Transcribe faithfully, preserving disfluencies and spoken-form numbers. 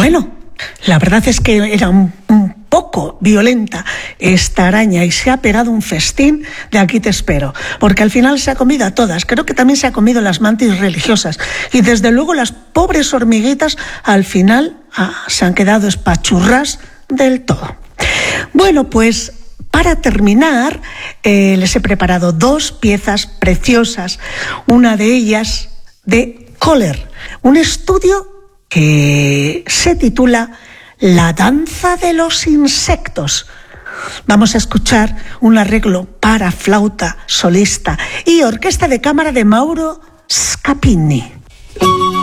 Bueno, la verdad es que era un, un poco violenta esta araña y se ha pegado un festín de aquí te espero, porque al final se ha comido a todas. Creo que también se ha comido las mantis religiosas y desde luego las pobres hormiguitas al final ah, se han quedado espachurras del todo. Bueno, pues para terminar eh, les he preparado dos piezas preciosas, una de ellas de Kohler, un estudio que se titula La danza de los insectos. Vamos a escuchar un arreglo para flauta solista y orquesta de cámara de Mauro Scapini.